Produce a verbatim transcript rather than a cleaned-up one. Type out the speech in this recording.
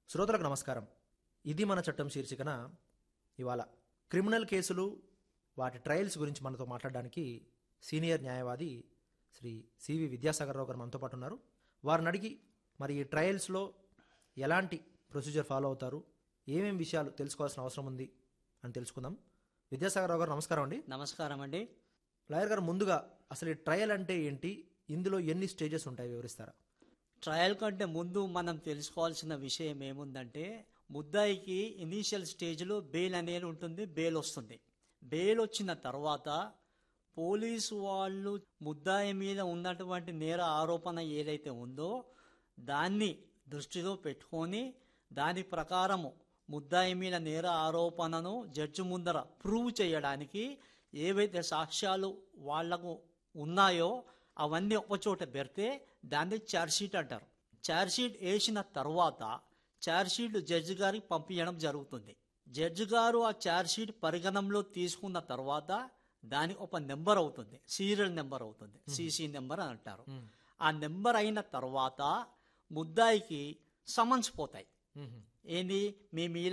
శ్రోతలకు నమస్కారం. ఇది మన చట్టం శీర్షికన ఇవాళ క్రిమినల్ కేసులు వాటి ట్రయల్స్ గురించి మనతో మాట్లాడడానికి సీనియర్ న్యాయవాది శ్రీ సివి విద్యాసాగర్ రావు గారు మనతో పాటు ఉన్నారు. వారిని అడిగి మరి ఈ ట్రయల్స్లో ఎలాంటి ప్రొసీజర్ ఫాలో అవుతారు, ఏమేం విషయాలు తెలుసుకోవాల్సిన అవసరం ఉంది అని తెలుసుకుందాం. విద్యాసాగర్ రావు గారు నమస్కారం అండి. నమస్కారం అండి. లాయర్ గారు, ముందుగా అసలు ఈ ట్రయల్ అంటే ఏంటి, ఇందులో ఎన్ని స్టేజెస్ ఉంటాయి వివరిస్తారా? ట్రయల్ కంటే ముందు మనం తెలుసుకోవాల్సిన విషయం ఏముందంటే, ముద్దాయికి ఇనీషియల్ స్టేజ్లో బెయిల్ అనేది ఉంటుంది, బెయిల్ వస్తుంది. బెయిల్ వచ్చిన తర్వాత పోలీసు వాళ్ళు ముద్దాయి మీద ఉన్నటువంటి నేర ఆరోపణ ఏదైతే ఉందో దాన్ని దృష్టిలో పెట్టుకొని దాని ప్రకారము ముద్దాయి మీద నేర ఆరోపణను జడ్జి ముందర ప్రూవ్ చేయడానికి ఏవైతే సాక్ష్యాలు వాళ్లకు ఉన్నాయో అవన్నీ ఒకచోట పెడితే దాన్ని ఛార్జ్షీట్ అంటారు. ఛార్జ్షీట్ వేసిన తర్వాత ఛార్జ్షీట్ జడ్జి గారికి పంపించడం జరుగుతుంది. జడ్జి గారు ఆ ఛార్జ్షీట్ పరిగణంలో తీసుకున్న తర్వాత దానికి ఒక నెంబర్ అవుతుంది, సీరియల్ నెంబర్ అవుతుంది, సీసీ నెంబర్ అని అంటారు. ఆ నెంబర్ అయిన తర్వాత ముద్దాయికి సమన్స్ పోతాయి. ఏంది, మీ మీద